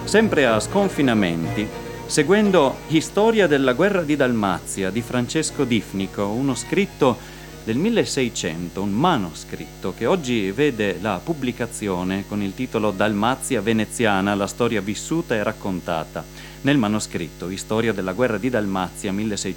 sempre a Sconfinamenti, seguendo Storia della guerra di Dalmazia di Francesco Difnico, uno scritto del 1600, un manoscritto che oggi vede la pubblicazione con il titolo Dalmazia veneziana, la storia vissuta e raccontata. Nel manoscritto Storia della guerra di Dalmazia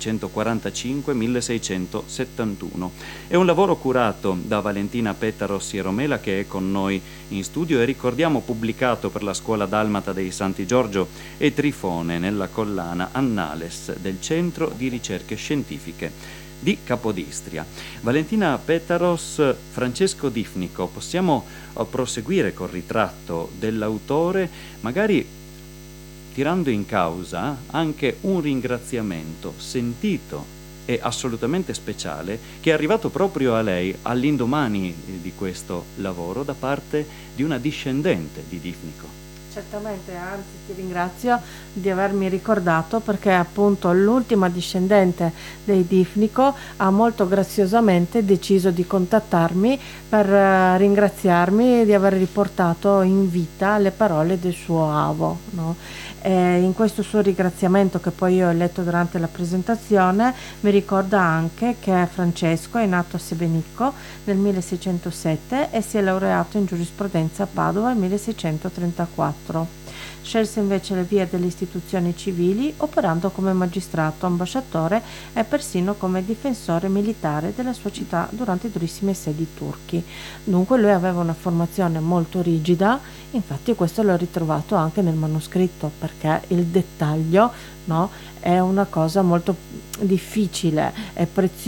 1645-1671. È un lavoro curato da Valentina Petaros Romela, che è con noi in studio, e ricordiamo pubblicato per la Scuola Dalmata dei Santi Giorgio e Trifone nella collana Annales del Centro di Ricerche Scientifiche di Capodistria. Valentina Petaros, Francesco Difnico, possiamo proseguire col ritratto dell'autore, magari tirando in causa anche un ringraziamento sentito e assolutamente speciale che è arrivato proprio a lei all'indomani di questo lavoro da parte di una discendente di Difnico. Certamente, anzi ti ringrazio di avermi ricordato, perché appunto l'ultima discendente dei Difnico ha molto graziosamente deciso di contattarmi per ringraziarmi di aver riportato in vita le parole del suo avo, no? E in questo suo ringraziamento, che poi io ho letto durante la presentazione, mi ricorda anche che Francesco è nato a Sebenicco nel 1607 e si è laureato in giurisprudenza a Padova nel 1634. Scelse invece le vie delle istituzioni civili, operando come magistrato, ambasciatore e persino come difensore militare della sua città durante i durissimi assedi turchi. Dunque lui aveva una formazione molto rigida, infatti questo l'ho ritrovato anche nel manoscritto, perché il dettaglio, no, è una cosa molto difficile, è prezioso